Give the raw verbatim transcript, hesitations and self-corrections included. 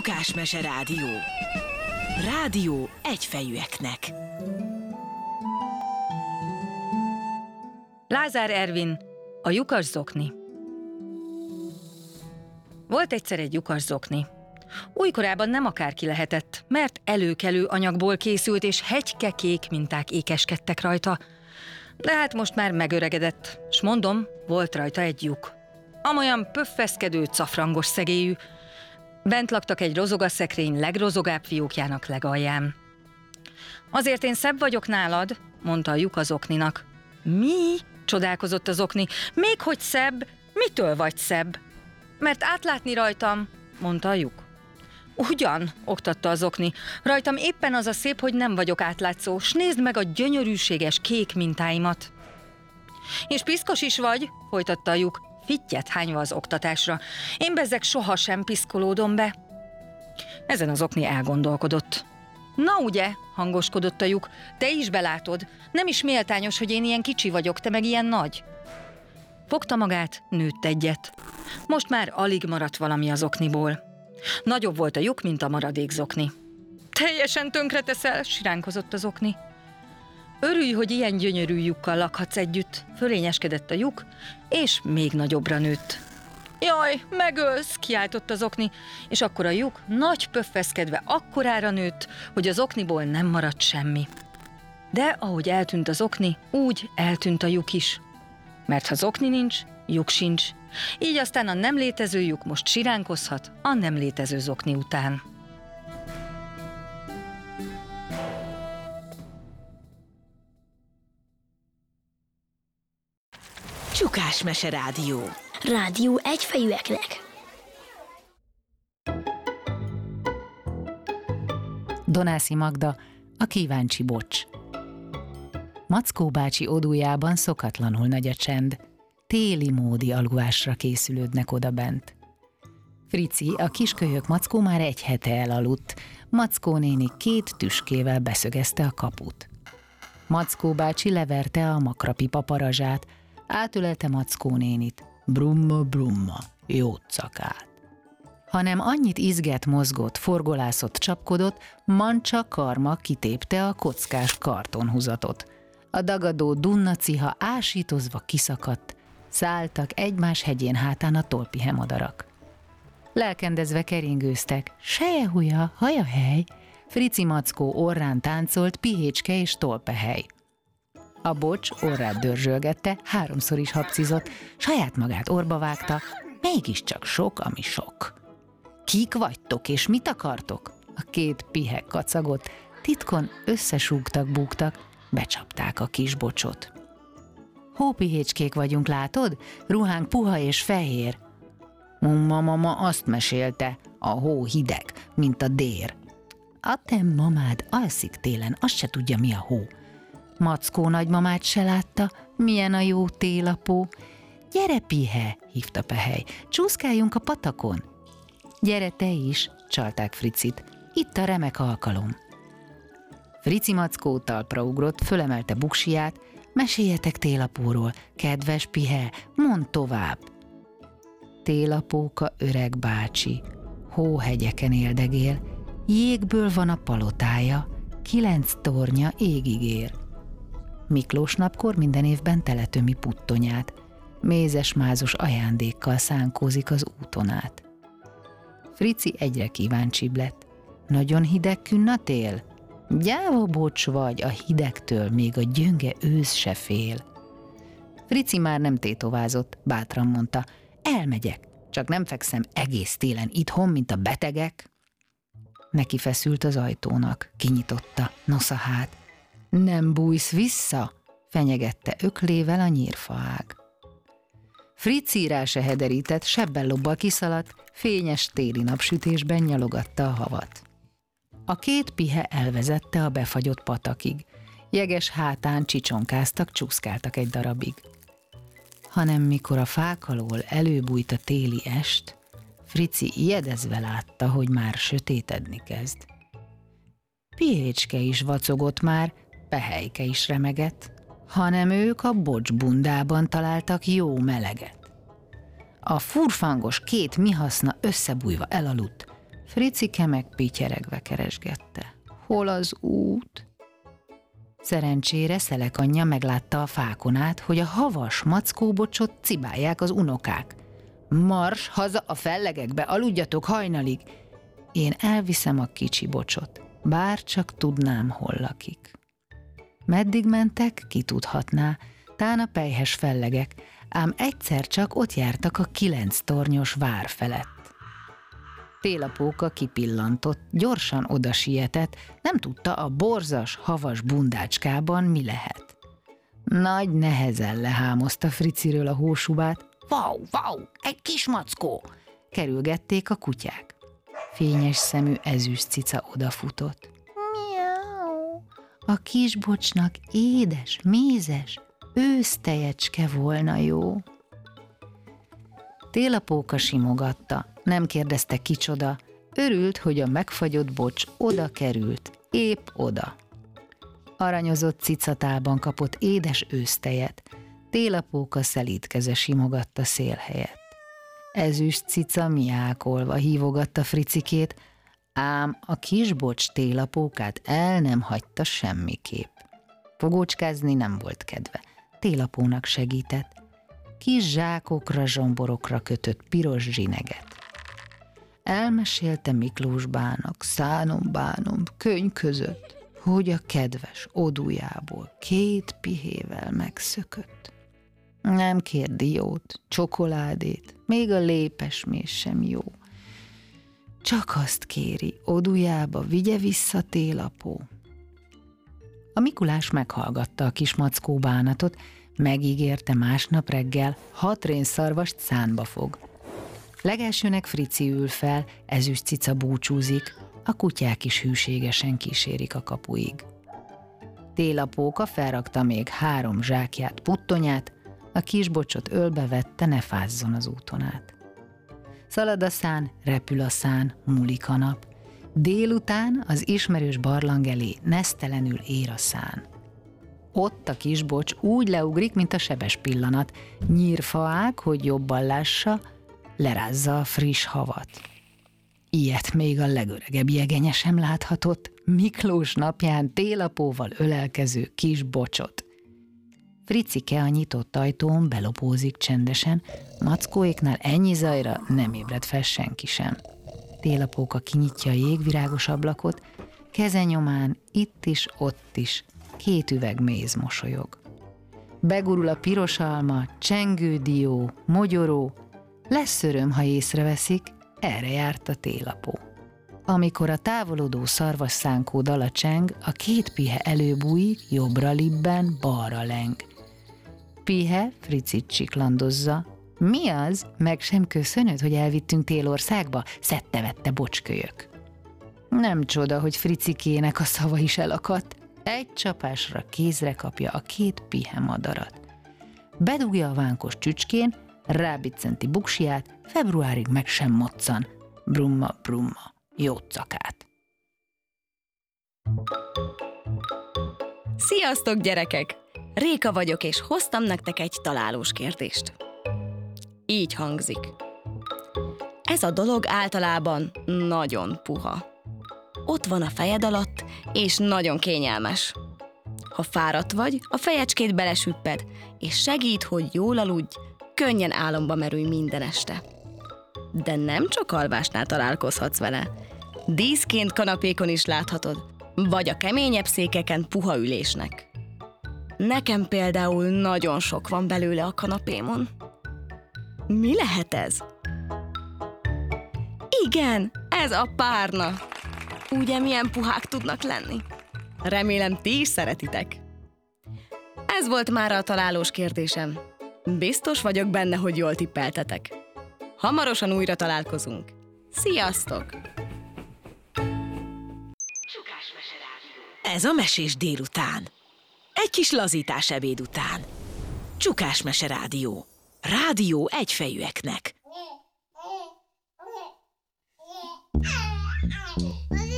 Csukásmese Rádió. Rádió egyfejűeknek. Lázár Ervin, a lyukas zokni. Volt egyszer egy lyukas zokni. Újkorában nem akárki lehetett, mert előkelő anyagból készült, és hegyke-kék minták ékeskedtek rajta. De hát most már megöregedett, s mondom, volt rajta egy lyuk. Amolyan pöffeszkedő, cafrangos szegélyű. Bent laktak egy rozogaszekrény legrozogább fiókjának legalján. Azért én szebb vagyok nálad, mondta a lyuk az okninak. Mi? Csodálkozott az okni. Még hogy szebb? Mitől vagy szebb? Mert átlátni rajtam, mondta a lyuk. Ugyan, oktatta az okni, rajtam éppen az a szép, hogy nem vagyok átlátszó, s nézd meg a gyönyörűséges kék mintáimat. És piszkos is vagy, folytatta a lyuk, fittyet hányva az oktatásra. Én bezzeg sohasem piszkolódom be. Ezen az okni elgondolkodott. Na ugye, hangoskodott a lyuk, te is belátod, nem is méltányos, hogy én ilyen kicsi vagyok, te meg ilyen nagy. Fogta magát, nőtt egyet. Most már alig maradt valami az okniból. Nagyobb volt a lyuk, mint a maradék zokni. Teljesen tönkreteszel, siránkozott az okni. Örülj, hogy ilyen gyönyörű lyukkal lakhatsz együtt, fölényeskedett a lyuk, és még nagyobbra nőtt. Jaj, megölsz, kiáltott az okni, és akkor a lyuk nagy pöffeszkedve akkorára nőtt, hogy az okniból nem maradt semmi. De ahogy eltűnt az okni, úgy eltűnt a lyuk is. Mert ha zokni nincs, lyuk sincs. Így aztán a nem létező lyuk most siránkozhat a nem létező zokni után. Csukásmese Rádió. Rádió egyfejűeknek. Donászi Magda, a kíváncsi bocs. Mackó bácsi odújában szokatlanul nagy a csend. Téli módi alvásra készülődnek odabent. Frici, a kiskölyök Mackó már egy hete elaludt. Mackó néni két tüskével beszögezte a kaput. Mackó bácsi leverte a makrapipa parazsát, átülelte Mackó nénit. Brumma, brumma, jócakát. Hanem annyit izget, mozgott, forgolászott, csapkodott, mancsa karma kitépte a kockás kartonhúzatot. A dagadó dunnaciha ásítozva kiszakadt, szálltak egymás hegyén hátán a tolpihe madarak. Lelkendezve keringőztek, sejehuja, hajahely, Frici Mackó orrán táncolt pihécske és tolpehely. A bocs orrát dörzsölgette, háromszor is habcizott, saját magát orba vágta, mégiscsak sok, ami sok. Kik vagytok és mit akartok? A két pihe kacagott, titkon összesúgtak, búgtak, becsapták a kis bocsot. Hópihécskék vagyunk, látod? Ruhánk puha és fehér. Mumma mama azt mesélte, a hó hideg, mint a dér. A te mamád alszik télen, azt se tudja, mi a hó. Mackó nagymamát se látta, milyen a jó télapó. Gyere, pihe, hívta Pehely, csúszkáljunk a patakon. Gyere te is, csalták Fricit, itt a remek alkalom. Frici Mackó talpra ugrott, fölemelte buksiját, meséljetek télapóról, kedves pihe, mondd tovább. Télapóka öreg bácsi, hóhegyeken éldegél, jégből van a palotája, kilenc tornya égig ér. Miklós napkor minden évben teletömi puttonyát, mézes-mázos ajándékkal szánkózik az úton át. Frici egyre kíváncsibb lett. Nagyon hideg künn a tél? Gyáva bocs vagy, a hidegtől még a gyönge ősz se fél. Frici már nem tétovázott, bátran mondta, elmegyek, csak nem fekszem egész télen itthon, mint a betegek. Neki feszült az ajtónak, kinyitotta, nosza hát. Nem bújsz vissza, fenyegette öklével a nyírfaág. Frici rá se hederített, sebben lobbal kiszaladt, fényes téli napsütésben nyalogatta a havat. A két pihe elvezette a befagyott patakig. Jeges hátán csicsonkáztak, csúszkáltak egy darabig. Hanem mikor a fák alól előbújt a téli est, Frici ijedezve látta, hogy már sötétedni kezd. Pihécske is vacogott már, Pehelyke is remegett, hanem ők a bocsbundában találtak jó meleget. A furfangos két mihaszna összebújva elaludt, Fricike meg pityeregve keresgette. Hol az út? Szerencsére Szelek anyja meglátta a fákon át, hogy a havas mackóbocsot cibálják az unokák. Mars haza a fellegekbe, aludjatok hajnalig! Én elviszem a kicsi bocsot, bár csak tudnám, hol lakik. Meddig mentek, ki tudhatná, tán a pelyhes fellegek, ám egyszer csak ott jártak a kilenc tornyos vár felett. Télapóka kipillantott, gyorsan oda sietett, nem tudta a borzas, havas bundácskában mi lehet. Nagy nehezen lehámozta Friciről a hósubát. Vau, vau, egy kis mackó! Kerülgették a kutyák. Fényes szemű ezüst cica odafutott. Miau! A kisbocsnak édes, mézes, ősztejecske volna jó. Télapóka simogatta, nem kérdezte kicsoda, örült, hogy a megfagyott bocs oda került, épp oda. Aranyozott cicatálban kapott édes ősztejet, Télapóka szelídkeze simogatta szél helyett. Ezüst cica miákolva hívogatta Fricikét, ám a kisbocs Télapókát el nem hagyta semmiképp. Fogócskázni nem volt kedve, Télapónak segített. Kis zsákokra, zsomborokra kötött piros zsineget. Elmesélte Miklósbának, szánom-bánom, könyv között, hogy a kedves odújából két pihével megszökött. Nem kér diót, csokoládét, még a lépesmész sem jó. Csak azt kéri, odújába vigye vissza Télapó. A Mikulás meghallgatta a kis mackó bánatot, megígérte másnap reggel, hat rénszarvast szánba fog. Legelsőnek Frici ül fel, ezüst cica búcsúzik, a kutyák is hűségesen kísérik a kapuig. Télapóka felrakta még három zsákját, puttonyát, a kisbocsot ölbe vette, ne fázzon az úton át. Szalad a szán, repül a szán, múlik a nap. Délután az ismerős barlang elé nesztelenül ér a szán. Ott a kisbocs úgy leugrik, mint a sebes pillanat, nyírfaák, hogy jobban lássa, lerázza a friss havat. Ilyet még a legöregebb jegenye sem láthatott, Miklós napján Télapóval ölelkező kisbocsot. Fricike a nyitott ajtón belopózik csendesen, mackóéknál ennyi zajra nem ébred fel senki sem. Télapóka kinyitja a jégvirágos ablakot, kezenyomán itt is, ott is, két üveg méz mosolyog. Begurul a piros alma, csengő dió, mogyoró, lesz öröm, ha észreveszik, erre járt a Télapó. Amikor a távolodó szarvasszánkó dala cseng, a két pihe előbújik, jobbra libben, balra leng. Pihe Fricit csiklandozza. Mi az? Meg sem köszönöd, hogy elvittünk Télországba? Szedte-vette bocskölyök. Nem csoda, hogy Fricikének a szava is elakadt. Egy csapásra kézre kapja a két pihe madarat. Bedugja a vánkos csücskén, rábiccenti buksiját, februárig meg sem moccan. Brumma, brumma, jócakát. Sziasztok, gyerekek! Réka vagyok, és hoztam nektek egy találós kérdést. Így hangzik. Ez a dolog általában nagyon puha. Ott van a fejed alatt, és nagyon kényelmes. Ha fáradt vagy, a fejecskét belesüpped, és segít, hogy jól aludj, könnyen álomba merülj minden este. De nem csak alvásnál találkozhatsz vele. Díszként kanapékon is láthatod, vagy a keményebb székeken puha ülésnek. Nekem például nagyon sok van belőle a kanapémon. Mi lehet ez? Igen, ez a párna. Ugye milyen puhák tudnak lenni? Remélem, ti is szeretitek. Ez volt mára a találós kérdésem. Biztos vagyok benne, hogy jól tippeltetek. Hamarosan újra találkozunk. Sziasztok! Ez a Mesés délután. Egy kis lazítás ebéd után. Csukás Mese Rádió. Rádió egyfejűeknek.